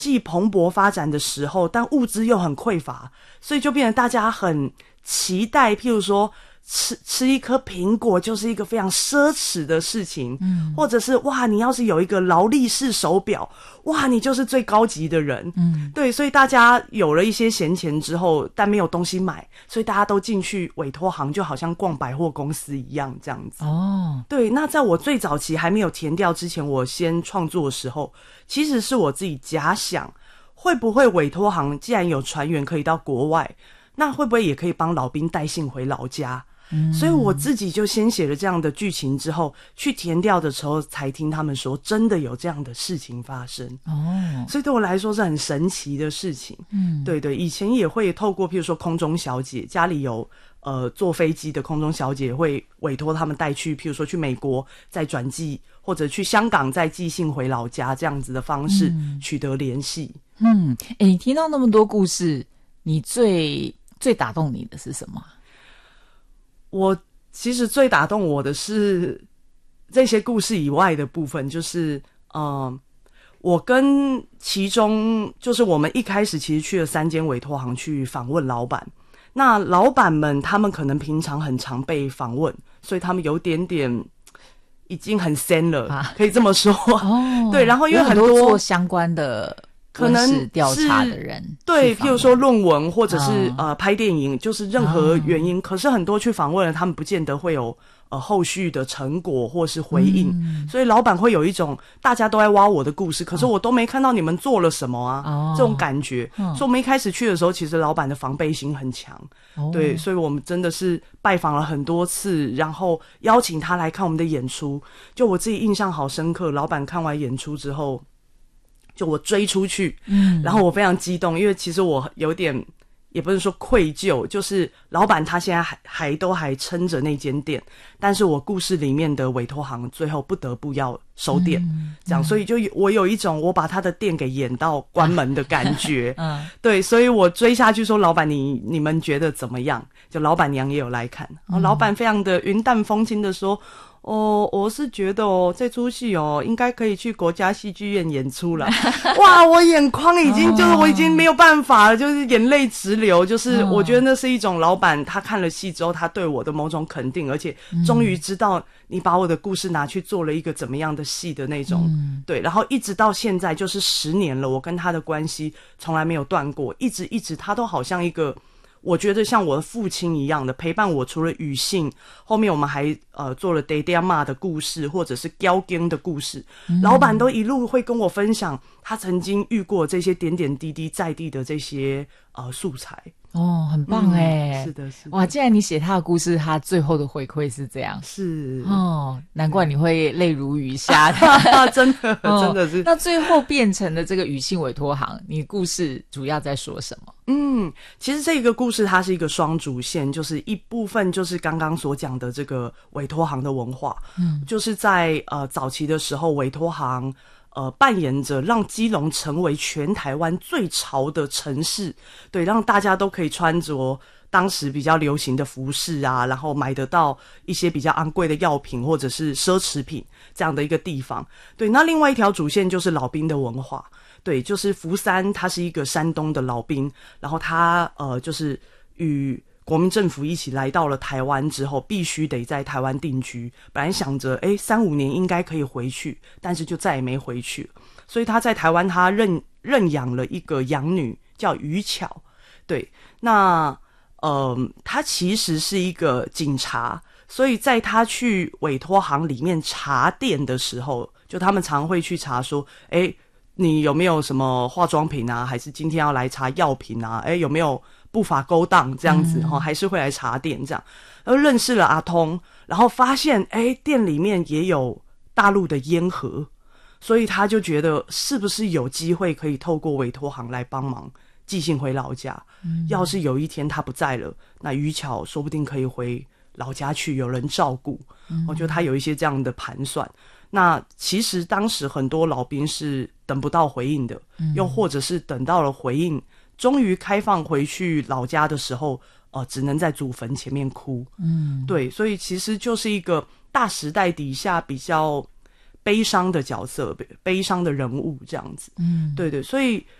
济蓬勃发展的时候，但物资又很匮乏，所以就变成大家很期待，譬如说吃一颗苹果就是一个非常奢侈的事情，或者是哇，你要是有一个劳力士手表，哇，你就是最高级的人，对，所以大家有了一些闲钱之后，但没有东西买，所以大家都进去委托行，就好像逛百货公司一样这样子。对，那在我最早期还没有填掉之前，我先创作的时候，其实是我自己假想，会不会委托行既然有船员可以到国外，那会不会也可以帮老兵带信回老家？所以我自己就先写了这样的剧情之后，去填调的时候才听他们说真的有这样的事情发生。所以对我来说是很神奇的事情。对对，以前也会透过譬如说空中小姐，家里有坐飞机的空中小姐会委托他们带去，譬如说去美国再转寄，或者去香港再寄信回老家，这样子的方式取得联系。 你听到那么多故事，你最打动你的是什么？ 我其实最打动我的是这些故事以外的部分，就是我跟其中就是我们一开始其实去了3间委托行去访问老板，那老板们他们可能平常很常被访问，所以他们有点已经很深了，可以这么说。对，然后因为很多做相关的可能调查的人， 对，譬如说论文或者是拍电影，就是任何原因，可是很多去访问了，他们不见得会有后续的成果或是回应，所以老板会有一种大家都在挖我的故事，可是我都没看到你们做了什么啊，这种感觉。所以我们一开始去的时候，其实老板的防备心很强，对，所以我们真的是拜访了很多次，然后邀请他来看我们的演出。就我自己印象好深刻，老板看完演出之后，就我追出去，然后我非常激动，因为其实我有点也不是说愧疚，就是老板他现在还撑着那间店，但是我故事里面的委托行最后不得不要收店，这样，所以就我有一种我把他的店给演到关门的感觉。对，所以我追下去说，老板你们觉得怎么样？就老板娘也有来看，老板非常的云淡风轻的说，我是觉得这出戏应该可以去国家戏剧院演出了。哇，我眼眶已经就是我已经没有办法了，就是眼泪直流，就是我觉得那是一种老板他看了戏之后他对我的某种肯定，而且终于知道你把我的故事拿去做了一个怎么样的戏的那种。对，然后一直到现在就是10年了，我跟他的关系从来没有断过，一直他都好像一个我觉得像我的父亲一样的陪伴我，除了语信，后面我们还做了爹爹妈的故事，或者是雕经的故事，老板都一路会跟我分享他曾经遇过这些点点滴滴在地的这些素材。 很棒耶。 是的。 哇，既然你写他的故事，他最后的回馈是这样， 是难怪你会泪如雨下。 真的是。 那最后变成了这个语信委托行，你故事主要在说什么？ 其实这个故事它是一个双主线，就是一部分就是刚刚所讲的这个委托行的文化，就是在早期的时候，委托行扮演着让基隆成为全台湾最潮的城市，对，让大家都可以穿着当时比较流行的服饰啊，然后买得到一些比较昂贵的药品或者是奢侈品这样的一个地方。对，那另外一条主线就是老兵的文化。对，就是福山他是一个山东的老兵，然后他就是与国民政府一起来到了台湾之后，必须得在台湾定居。本来想着3-5年应该可以回去，但是就再也没回去。所以他在台湾他认养了一个养女叫于巧。对，那他其实是一个警察，所以在他去委托行里面查店的时候，就他们常会去查说你有没有什么化妆品啊，还是今天要来查药品啊，有没有不法勾当这样子，还是会来查店这样。然后认识了阿通，然后发现店里面也有大陆的烟盒，所以他就觉得是不是有机会可以透过委托行来帮忙寄信回老家。要是有一天他不在了，那于巧说不定可以回老家去，有人照顾。我觉得他有一些这样的盘算。那其实当时很多老兵是等不到回应的，又或者是等到了回应，终于开放回去老家的时候，只能在祖坟前面哭。对，所以其实就是一个大时代底下比较悲伤的角色、悲伤的人物这样子。对对，所以